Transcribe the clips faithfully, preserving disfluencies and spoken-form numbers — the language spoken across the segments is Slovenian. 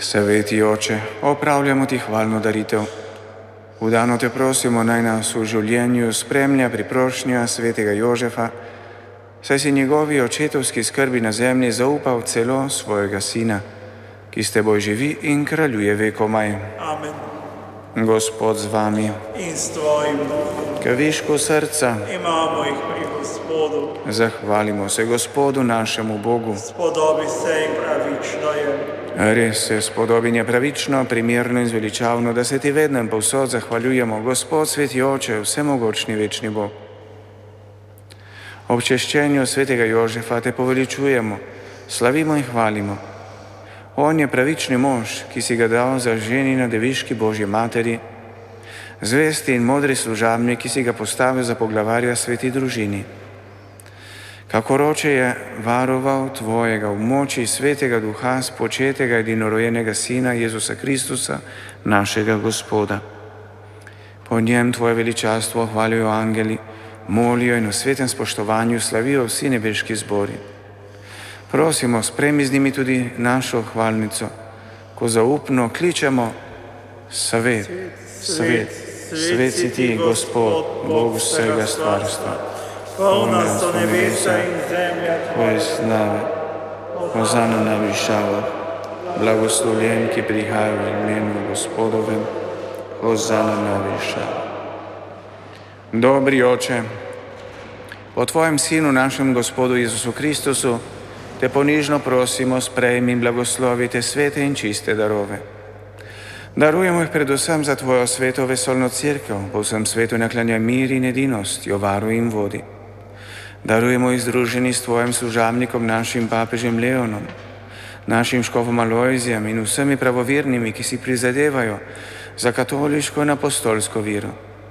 Sveti Oče, opravljamo ti hvalno daritev. Vdano te prosimo, naj nas v življenju spremlja priprošnja svetega Jožefa, saj si njegovi očetovski skrbi na zemlji zaupal celo svojega sina, ki s teboj živi in kraljuje vekomaj. Amen. Gospod z vami. In s tvojim duhom. K višku srca Imamo jih pri Gospodu. zahvalimo se Gospodu našemu Bogu. Spodobi se in pravično je. Res se spodobi in je pravično, primerno in zveličavno, da se ti vedno in povsod zahvaljujemo, Gospod, sveti Oče, vsemogočni večni Bog. Ob češčenju svetega Jožefa te poveličujemo, slavimo in hvalimo. On je pravični mož, ki si ga dal za ženi na deviški Božji materi, zvesti in modri služabnik, ki si ga postavil za poglavarja sveti družini. Kakor Oče je varoval tvojega v moči svetega duha spočetega edinorojenega Sina Jezusa Kristusa, našega Gospoda. Po njem tvoje veličastvo hvalijo angeli, molijo in v svetem spoštovanju slavijo vsi nebeški zbori. Prosimo, spremi z njimi tudi našo hvalnico, ko zaupno kličemo: Svet, svet, svet si ti, Gospod, Bog vsega stvarstva. Polna so nebesa in zemlja tvoje slave. Hozana na višavah, blagoslovljen, ki prihaja v imenu Gospodovem. Hozana na višavah. Dobri Oče, po tvojem Sinu, našem Gospodu Jezusu Kristusu, te ponižno prosimo, sprejmi in blagoslovi te svete in čiste darove. Darujemo jih predvsem za tvojo sveto vesolno cerkev, po vsem svetu naklanja mir in edinost, jo varuj in vodi. Darujemo jih združeni s tvojim služabnikom, našim papežem Leonom, našim škofom Alojzijem in vsemi pravovernimi, ki si prizadevajo za katoliško in apostolsko vero.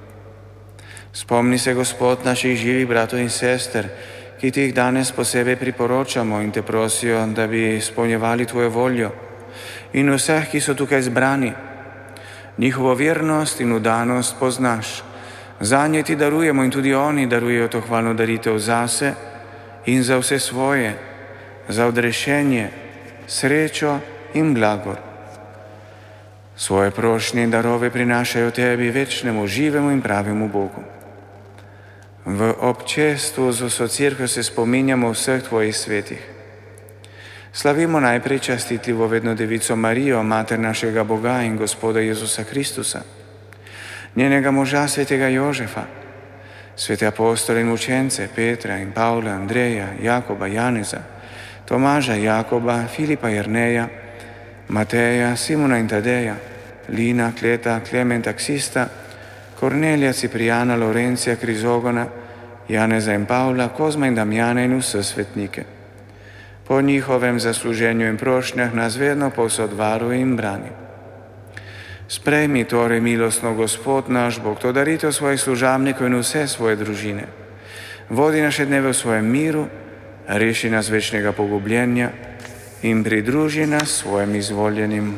Spomni se, Gospod, naših živih bratov in sester, ki ti jih danes posebej priporočamo in te prosijo, da bi izpolnjevali tvojo voljo, in vseh, ki so tukaj zbrani. Njihovo vernost in vdanost poznaš. Zanje ti darujemo in tudi oni darujejo to hvalno daritev zase in za vse svoje, za odrešenje, srečo in blagor. Svoje prošnje in darove prinašajo tebi, večnemu, živemu in pravemu Bogu. V občestvu z vso cerkev se spominjamo vseh tvojih svetih. Slavimo najprej častitljivo vedno devico Marijo, mater našega Boga in Gospoda Jezusa Kristusa, njenega moža svetega Jožefa, svete apostole in učence Petra in Pavla, Andreja, Jakoba, Janeza, Tomaža, Jakoba, Filipa, Jerneja, Mateja, Simona in Tadeja, Lina, Kleta, Klementa, Ksista, Kornelija, Ciprijana, Lorencija, Krizogona, Janeza in Pavla, Kozma in Damjana in vse svetnike. Po njihovem zasluženju in prošnjah nas vedno povsod varuje in brani. Sprejmi torej milostno, Gospod naš Bog, to daritev svojih služabnikov in vse svoje družine. Vodi naše dneve v svojem miru, reši nas večnega pogubljenja in pridruži nas svojim izvoljenim.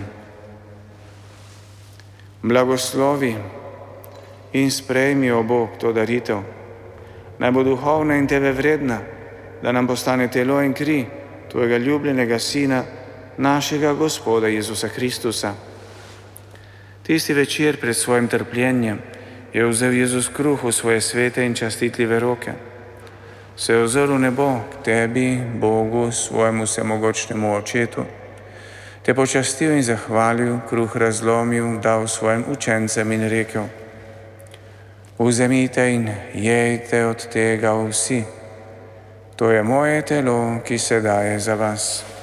Blagoslovi in sprejmi, o Bog, to daritev. Naj bo duhovna in tebe vredna, da nam postane telo in kri tvojega ljubljenega Sina, našega Gospoda Jezusa Kristusa. Tisti večer pred svojim trpljenjem je vzel Jezus kruh v svoje svete in častitljive roke. Se je ozrl v nebo k tebi, Bogu, svojemu vsemogočnemu Očetu, te počastil in zahvalil, kruh razlomil, dal svojim učencem in rekel: Vzemite in jejte od tega vsi. To je moje telo, ki se daje za vas.